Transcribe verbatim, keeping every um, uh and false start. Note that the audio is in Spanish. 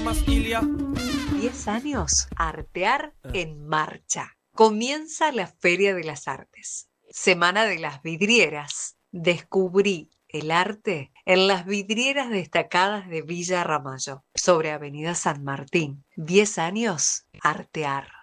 armas, Ilia. diez años, Artear en marcha. Comienza la Feria de las Artes. Semana de las vidrieras. Descubrí el arte en las vidrieras destacadas de Villa Ramallo, sobre Avenida San Martín. diez años, Artear.